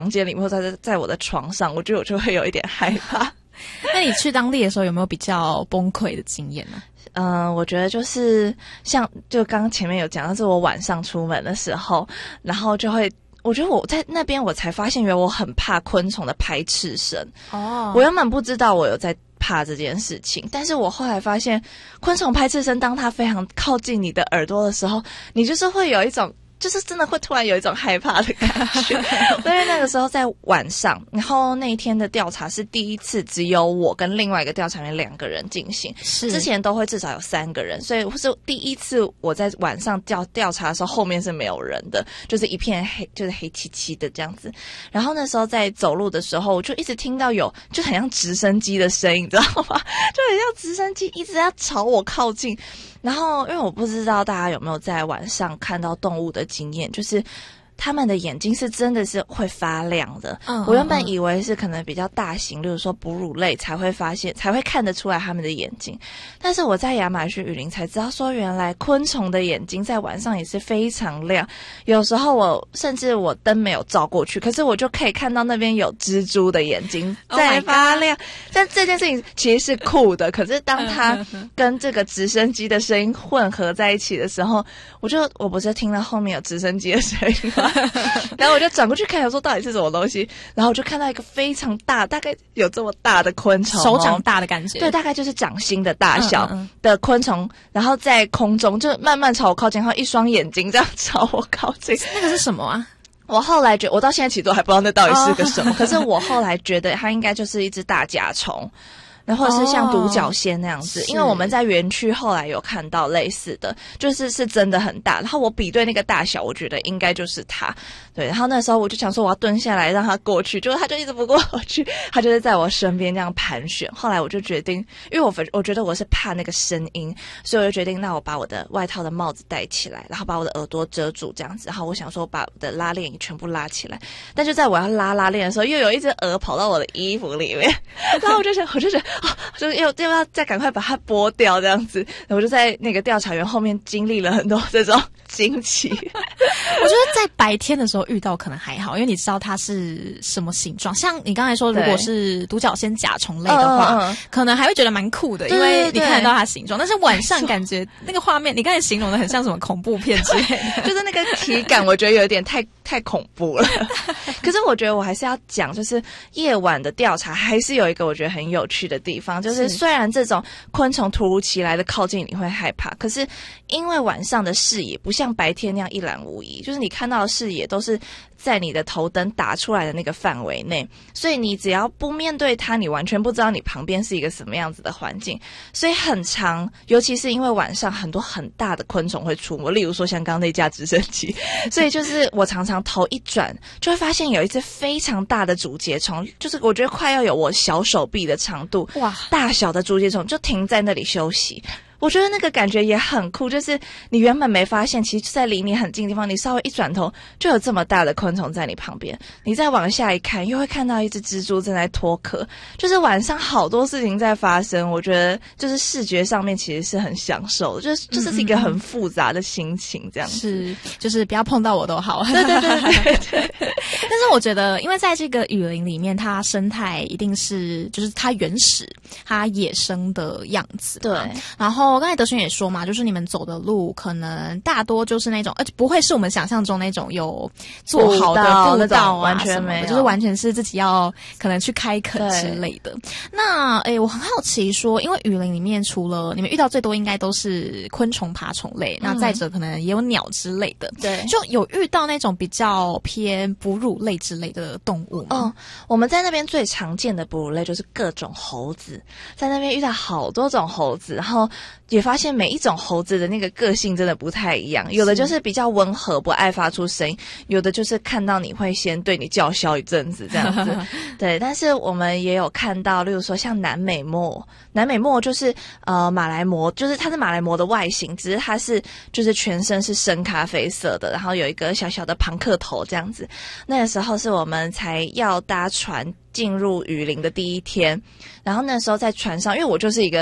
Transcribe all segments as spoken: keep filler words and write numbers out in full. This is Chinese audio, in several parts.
房间里面或在在我的床上，我觉得我就会有一点害怕。 那你去当地的时候有没有比较崩溃的经验呢？ 嗯、呃，我觉得就是像就刚刚前面有讲到，是我晚上出门的时候，然后就会。我觉得我在那边我才发现，原来我很怕昆虫的拍翅声。哦，我原本不知道我有在怕这件事情，但是我后来发现，昆虫拍翅声，当它非常靠近你的耳朵的时候，你就是会有一种。就是真的会突然有一种害怕的感觉，因为那个时候在晚上，然后那一天的调查是第一次只有我跟另外一个调查员两个人进行，之前都会至少有三个人，所以是第一次我在晚上调调查的时候，后面是没有人的，就是一片黑，就是黑漆漆的这样子。然后那时候在走路的时候，我就一直听到有就很像直升机的声音，你知道吗？就很像直升机一直要朝我靠近。然后，因为我不知道大家有没有在晚上看到动物的经验，就是他们的眼睛是真的是会发亮的。嗯，我原本以为是可能比较大型，例如说哺乳类才会发现，才会看得出来他们的眼睛。但是我在亚马逊雨林才知道说，原来昆虫的眼睛在晚上也是非常亮。有时候我甚至我灯没有照过去，可是我就可以看到那边有蜘蛛的眼睛在发亮。Oh、但这件事情其实是酷的，可是当它跟这个直升机的声音混合在一起的时候，我就我不是听到后面有直升机的声音吗？然后我就转过去看，我说到底是什么东西？然后我就看到一个非常大，大概有这么大的昆虫、哦， 手掌大的感觉， 对，大概就是掌心的大小的昆虫，嗯嗯嗯然后在空中就慢慢朝我靠近，然后一双眼睛这样朝我靠近。 那个是什么啊？ 我后来觉得，我到现在其实都还不知道那到底是个什么，哦、可是我后来觉得它应该就是一只大甲虫。然后是像独角仙那样子、哦、因为我们在园区后来有看到类似的，就是是真的很大，然后我比对那个大小，我觉得应该就是它。对，然后那时候我就想说我要蹲下来让它过去，结果它就一直不过去，它就是在我身边这样盘旋。后来我就决定，因为我我觉得我是怕那个声音，所以我就决定那我把我的外套的帽子戴起来，然后把我的耳朵遮住这样子，然后我想说把我的拉链也全部拉起来。但就在我要拉拉链的时候，又有一只鹅跑到我的衣服里面，然后我就想我就觉得啊，就又又要再赶快把它剥掉这样子。然后我就在那个调查员后面经历了很多这种惊奇。 我觉得在白天的时候遇到可能还好，因为你知道它是什么形状。像你刚才说，如果是独角仙甲虫类的话，嗯嗯可能还会觉得蛮酷的，因为你看得到它形状。但是晚上感觉那个画面，你刚才形容的很像什么恐怖片之类的， 就是那个体感，我觉得有点太太恐怖了。可是我觉得我还是要讲，就是夜晚的调查还是有一个我觉得很有趣的地方，就是虽然这种昆虫突如其来的靠近你会害怕，可是因为晚上的视野不像白天那样一览无遗，就是你看到的视野都是在你的头灯打出来的那个范围内，所以你只要不面对它，你完全不知道你旁边是一个什么样子的环境。所以很长，尤其是因为晚上很多很大的昆虫会出没，例如说像刚刚那架直升机，所以就是我常常头一转就会发现有一只非常大的竹节虫，就是我觉得快要有我小手臂的长度，哇，大小的竹节虫就停在那里休息。我觉得那个感觉也很酷，就是你原本没发现，其实在离你很近的地方，你稍微一转头就有这么大的昆虫在你旁边。你再往下一看，又会看到一只蜘蛛正在脱壳。就是晚上好多事情在发生，我觉得就是视觉上面其实是很享受的，就是就是一个很复杂的心情这样子。 是，就是不要碰到我都好。 对对对对对。 但是我觉得，因为在这个雨林里面，它生态一定是就是它原始、它野生的样子。 对， 然后。刚才德勋也说嘛，就是你们走的路可能大多就是那种，而且不会是我们想象中那种有做好的步道啊， 完全没有， 就是完全是自己要可能去开垦之类的。那诶，我很好奇说，因为雨林里面除了你们遇到最多应该都是昆虫、爬虫类，嗯、那再者可能也有鸟之类的， 对， 就有遇到那种比较偏哺乳类之类的动物吗？ 哦，我们在那边最常见的哺乳类就是各种猴子，在那边遇到好多种猴子，然后。也发现每一种猴子的那个个性真的不太一样，有的就是比较温和，不爱发出声音，有的就是看到你会先对你叫嚣一阵子这样子。对，但是我们也有看到，例如说像南美貘，南美貘就是呃马来貘，就是它是马来貘的外形，只是它是就是全身是深咖啡色的，然后有一个小小的庞克头这样子。那个时候是我们才要搭船进入雨林的第一天，然后那时候在船上，因为我就是一个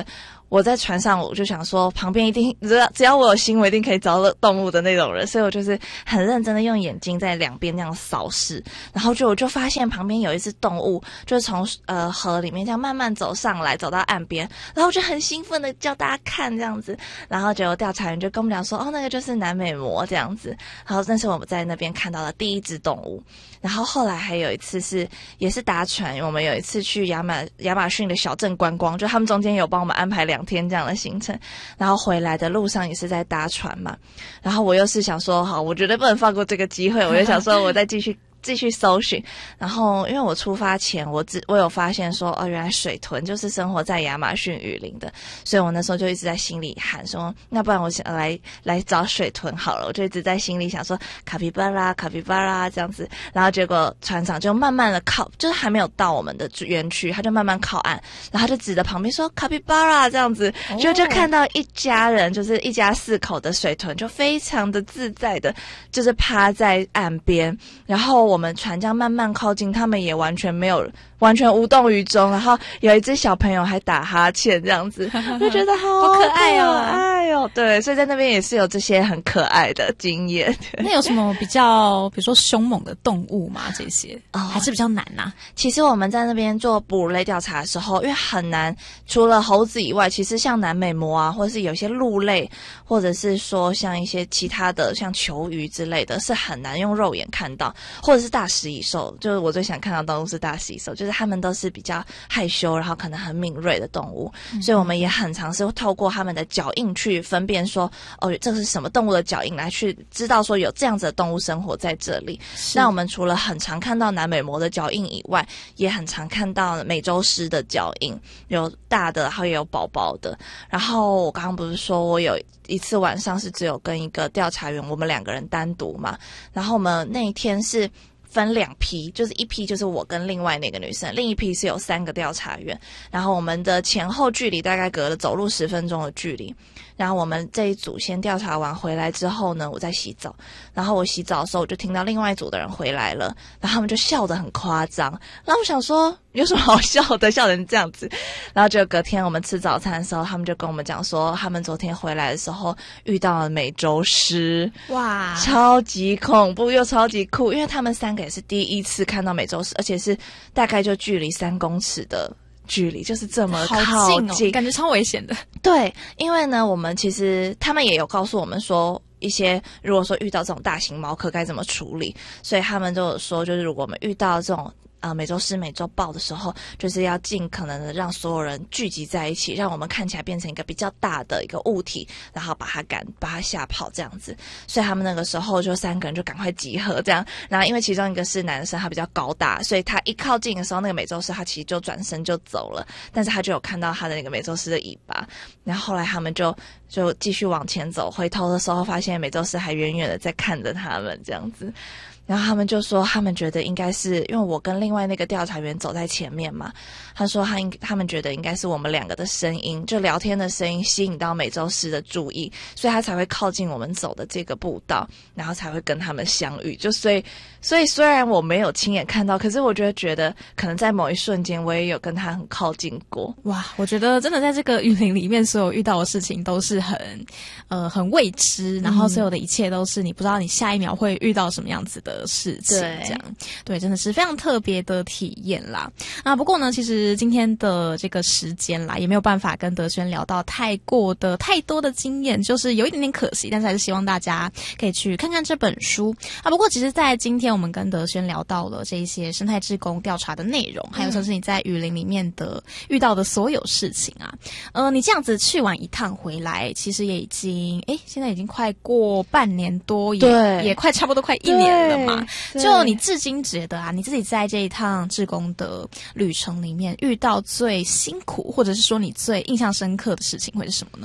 我在船上，我就想说，旁边一定只要只要我有心，我一定可以找到动物的那种人，所以我就是很认真的用眼睛在两边这样扫视，然后就我就发现旁边有一只动物，就是从呃河里面这样慢慢走上来，走到岸边，然后我就很兴奋的叫大家看这样子，然后结果调查员就跟我们讲说，哦，那个就是南美貘这样子，然后那是我们在那边看到的第一只动物，然后后来还有一次是也是搭船，我们有一次去亚马亚马逊的小镇观光，就他们中间有帮我们安排两天这样的行程，然后回来的路上也是在搭船嘛，然后我又是想说，好，我绝对不能放过这个机会，我就想说我再继续继续搜寻，然后因为我出发前我只我有发现说，哦，原来水豚就是生活在亚马逊雨林的，所以我那时候就一直在心里喊说，那不然我想来来找水豚好了，我就一直在心里想说卡皮巴拉卡皮巴拉这样子，然后结果船长就慢慢的靠，就是还没有到我们的园区，他就慢慢靠岸，然后他就指着旁边说卡皮巴拉这样子，就就看到一家人，就是一家四口的水豚，就非常的自在的，就是趴在岸边，然后我们船这样慢慢靠近，他们也完全没有完全无动于衷，然后有一只小朋友还打哈欠这样子，就觉得好好可爱哦， 哎呦，对，所以在那边也是有这些很可爱的经验。 那有什么比较比如说凶猛的动物吗？这些、哦、还是比较难啊。 其实我们在那边做哺乳类调查的时候，因为很难，除了猴子以外，其实像南美貘啊，或者是有些鹿类，或者是说像一些其他的像球鱼之类的，是很难用肉眼看到，或者是大食蚁兽，就是我最想看到的动物是大食蚁兽，就是他们都是比较害羞，然后可能很敏锐的动物，嗯、所以我们也很常是透过他们的脚印去分辨说，哦，这是什么动物的脚印，来去知道说有这样子的动物生活在这里。那我们除了很常看到南美貘的脚印以外，也很常看到美洲狮的脚印，有大的，然后也有宝宝的。然后我刚刚不是说我有一次晚上是只有跟一个调查员，我们两个人单独嘛，然后我们那一天是分两批，就是一批就是我跟另外那个女生，另一批是有三个调查员，然后我们的前后距离大概隔了走路十分钟的距离。然后我们这一组先调查完回来之后呢，我在洗澡，然后我洗澡的时候我就听到另外一组的人回来了，然后他们就笑得很夸张，然后我想说有什么好笑的，笑成这样子。然后就隔天我们吃早餐的时候，他们就跟我们讲说，他们昨天回来的时候遇到了美洲狮，哇，超级恐怖又超级酷，因为他们三个也是第一次看到美洲狮，而且是大概就距离三公尺的距离，就是这么靠近， 好近哦，感觉超危险的。 对，因为呢，我们其实他们也有告诉我们说，一些如果说遇到这种大型猫科该怎么处理，所以他们就有说，就是如果我们遇到这种呃美洲狮、美洲豹的时候，就是要尽可能的让所有人聚集在一起，让我们看起来变成一个比较大的一个物体，然后把它赶把它吓跑这样子。所以他们那个时候就三个人就赶快集合这样，然后因为其中一个是男生，他比较高大，所以他一靠近的时候，那个美洲狮他其实就转身就走了，但是他就有看到他的那个美洲狮的尾巴，然后后来他们就就继续往前走，回头的时候发现美洲狮还远远的在看着他们这样子。然后他们就说，他们觉得应该是因为我跟另外那个调查员走在前面嘛，他说他应他们觉得应该是我们两个的声音，就聊天的声音吸引到美洲狮的注意，所以他才会靠近我们走的这个步道，然后才会跟他们相遇。就所以所以虽然我没有亲眼看到，可是我觉得觉得可能在某一瞬间我也有跟他很靠近过。 哇，我觉得真的在这个雨林里面，所有遇到的事情都是很呃很未知，然后所有的一切都是你不知道你下一秒会遇到什么样子的事情， 对， 这样对，真的是非常特别的体验啦。啊，不过呢，其实今天的这个时间啦，也没有办法跟德轩聊到太过的太多的经验，就是有一点点可惜，但是还是希望大家可以去看看这本书啊。不过，其实，在今天我们跟德轩聊到了这一些生态志工调查的内容，还有像是你在雨林里面的遇到的所有事情啊。呃，你这样子去完一趟回来，其实也已经诶，现在已经快过半年多，也对， 也快差不多快一年了嘛。就你至今觉得啊，你自己在这一趟志工的旅程里面遇到最辛苦，或者是说你最印象深刻的事情会是什么呢？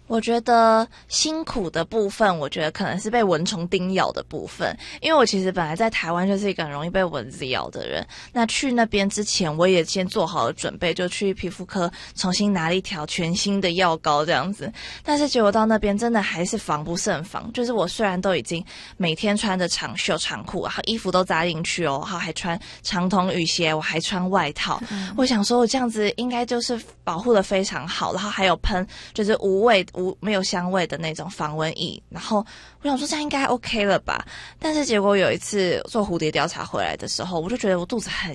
我觉得辛苦的部分，我觉得可能是被蚊虫叮咬的部分，因为我其实本来在台湾就是一个很容易被蚊子咬的人。那去那边之前，我也先做好了准备，就去皮肤科重新拿了一条全新的药膏这样子。但是结果到那边真的还是防不胜防，就是我虽然都已经每天穿着长袖长裤，然后衣服都扎进去哦，然后还穿长筒雨鞋，我还穿外套。嗯、我想说我这样子应该就是保护的非常好，然后还有喷就是无味无没有香味的那种防蚊液，然后我想说这样应该 OK 了吧。但是结果有一次做蝴蝶调查回来的时候，我就觉得我肚子很